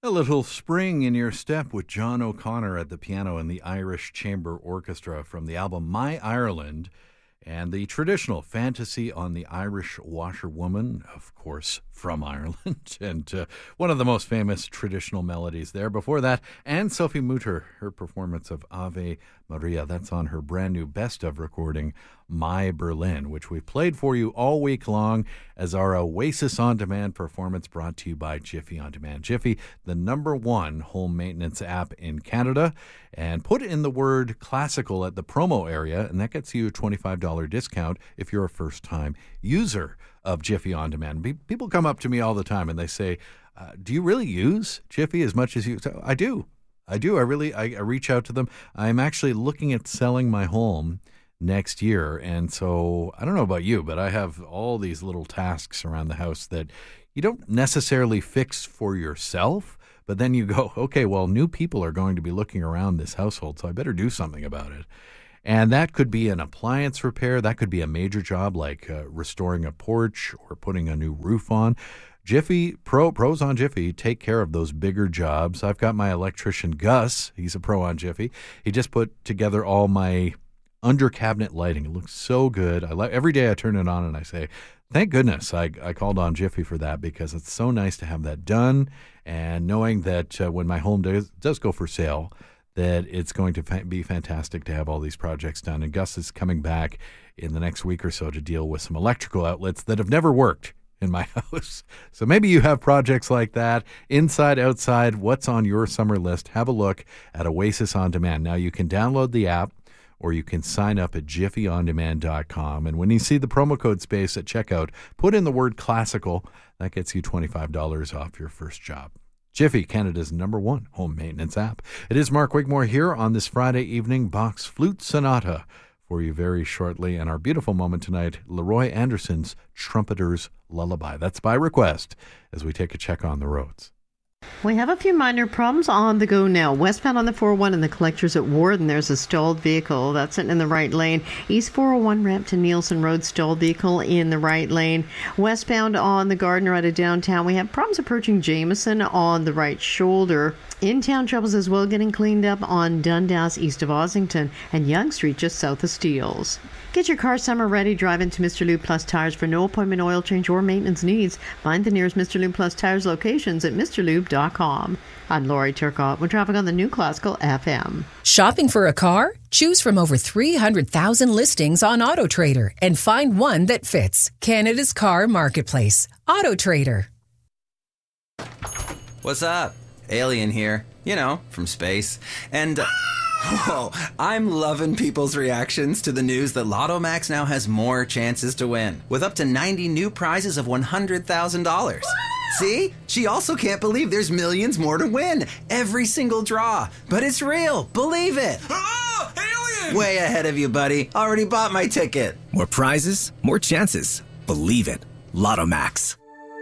A little spring in your step with John O'Connor at the piano and the Irish Chamber Orchestra from the album My Ireland, and the traditional Fantasy on the Irish Washerwoman, of course, from Ireland, and one of the most famous traditional melodies there. Before that, Anne-Sophie Mutter, her performance of Ave Maria. That's on her brand new best of recording, My Berlin, which we've played for you all week long as our Oasis On Demand performance brought to you by Jiffy On Demand. Jiffy, the #1 home maintenance app in Canada, and put in the word classical at the promo area, and that gets you a $25 discount if you're a first-time user of Jiffy On Demand. People come up to me all the time and they say, do you really use Jiffy as much as you? So I do. I reach out to them. I'm actually looking at selling my home next year. And so I don't know about you, but I have all these little tasks around the house that you don't necessarily fix for yourself, but then you go, okay, well, new people are going to be looking around this household, so I better do something about it. And that could be an appliance repair. That could be a major job like restoring a porch or putting a new roof on. Jiffy, pros on Jiffy take care of those bigger jobs. I've got my electrician, Gus. He's a pro on Jiffy. He just put together all my under cabinet lighting. It looks so good. Every day I turn it on and I say, thank goodness I called on Jiffy for that, because it's so nice to have that done, and knowing that when my home does go for sale, that it's going to be fantastic to have all these projects done. And Gus is coming back in the next week or so to deal with some electrical outlets that have never worked in my house. So maybe you have projects like that, inside, outside. What's on your summer list? Have a look at Oasis On Demand. Now you can download the app, or you can sign up at jiffyondemand.com. And when you see the promo code SPACE at checkout, put in the word classical. That gets you $25 off your first job. Jiffy, Canada's #1 home maintenance app. It is Mark Wigmore here on this Friday evening. Bach's Flute Sonata for you very shortly. And our beautiful moment tonight, Leroy Anderson's Trumpeter's Lullaby. That's by request as we take a check on the roads. We have a few minor problems on the go now. Westbound on the 401 and the collectors at Warden, there's a stalled vehicle that's sitting in the right lane. East 401 ramp to Nielsen Road, stalled vehicle in the right lane. Westbound on the Gardner out of downtown, we have problems approaching Jameson on the right shoulder. In-town troubles as well getting cleaned up on Dundas east of Ossington and Yonge Street just south of Steeles. Get your car summer ready. Drive into Mr. Lube Plus Tires for no appointment oil change or maintenance needs. Find the nearest Mr. Lube Plus Tires locations at mrlube.com. I'm Lori Turcotte with traffic on the new Classical FM. Shopping for a car? Choose from over 300,000 listings on AutoTrader and find one that fits. Canada's car marketplace. AutoTrader. What's up? Alien here. You know, from space. And... whoa, I'm loving people's reactions to the news that Lotto Max now has more chances to win, with up to 90 new prizes of $100,000. See? She also can't believe there's millions more to win. Every single draw. But it's real. Believe it. Oh, alien! Way ahead of you, buddy. Already bought my ticket. More prizes, more chances. Believe it. Lotto Max.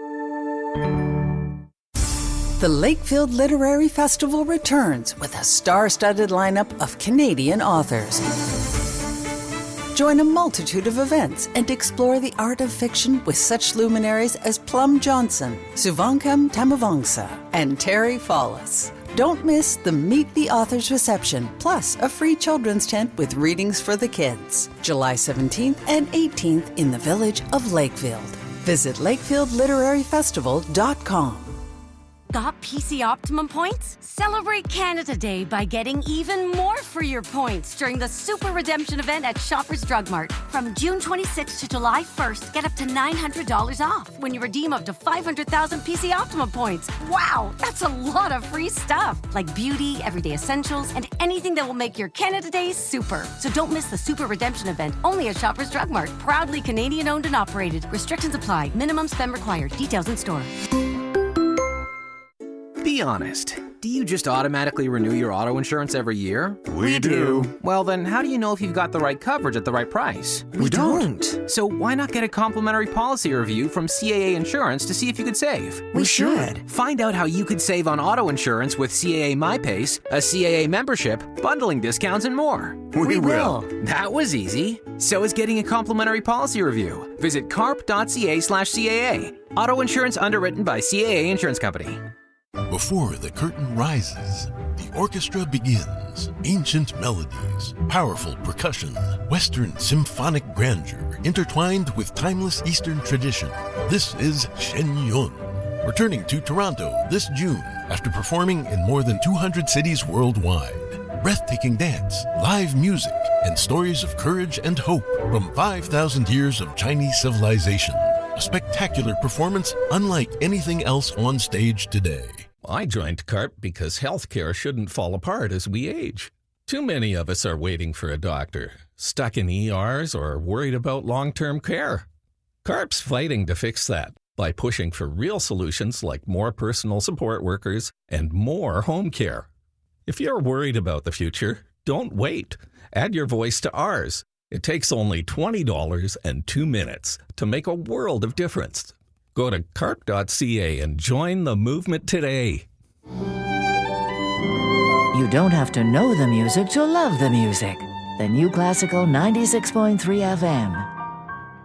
The Lakefield Literary Festival returns with a star-studded lineup of Canadian authors. Join a multitude of events and explore the art of fiction with such luminaries as Plum Johnson, Suvankam Tamavangsa, and Terry Fallis. Don't miss the Meet the Authors reception, plus a free children's tent with readings for the kids. July 17th and 18th in the village of Lakefield. Visit lakefieldliteraryfestival.com. Got PC Optimum points? Celebrate Canada Day by getting even more for your points during the Super Redemption event at Shoppers Drug Mart. From June 26th to July 1st, get up to $900 off when you redeem up to 500,000 PC Optimum points. Wow, that's a lot of free stuff, like beauty, everyday essentials, and anything that will make your Canada Day super. So don't miss the Super Redemption event, only at Shoppers Drug Mart. Proudly Canadian owned and operated. Restrictions apply. Minimum spend required. Details in store. Be honest. Do you just automatically renew your auto insurance every year? We do. Well, then how do you know if you've got the right coverage at the right price? We don't. So why not get a complimentary policy review from CAA Insurance to see if you could save? We should. Find out how you could save on auto insurance with CAA MyPace, a CAA membership, bundling discounts, and more. We will. That was easy. So is getting a complimentary policy review. Visit carp.ca/CAA. Auto insurance underwritten by CAA Insurance Company. Before the curtain rises, the orchestra begins. Ancient melodies, powerful percussion, Western symphonic grandeur, intertwined with timeless Eastern tradition. This is Shen Yun, returning to Toronto this June after performing in more than 200 cities worldwide. Breathtaking dance, live music, and stories of courage and hope from 5,000 years of Chinese civilization. A spectacular performance unlike anything else on stage today. I joined CARP because healthcare shouldn't fall apart as we age. Too many of us are waiting for a doctor, stuck in ERs, or worried about long-term care. CARP's fighting to fix that by pushing for real solutions like more personal support workers and more home care. If you're worried about the future, don't wait. Add your voice to ours. It takes only $20 and 2 minutes to make a world of difference. Go to carp.ca and join the movement today. You don't have to know the music to love the music. The New Classical 96.3 FM.